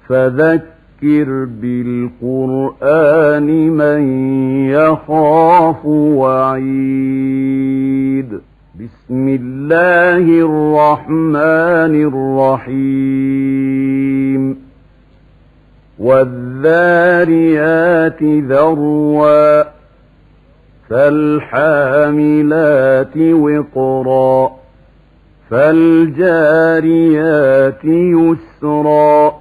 فذكر بالقرآن من يخاف وعيد. بسم الله الرحمن الرحيم. والذاريات ذروا فالحاملات وقرا فالجاريات يسرا